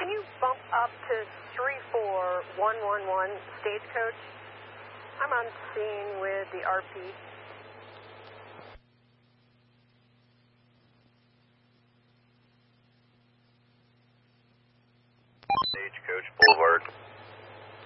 Can you bump up to 34111 Stagecoach? I'm on scene with the RP. Stagecoach Boulevard.